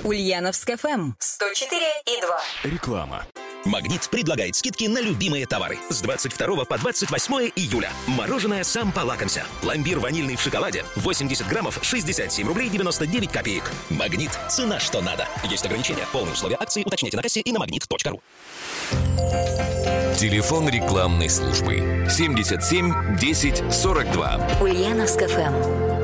Ульяновск ФМ 104,2. Реклама. «Магнит» предлагает скидки на любимые товары. С 22 по 28 июля. Мороженое «Сам полакомься». Пломбир ванильный в шоколаде. 80 граммов, 67 рублей 99 копеек. «Магнит». Цена что надо. Есть ограничения. Полные условия акции уточняйте на кассе и на magnet.ru. Телефон рекламной службы 77 10 42. Ульяновск ФМ.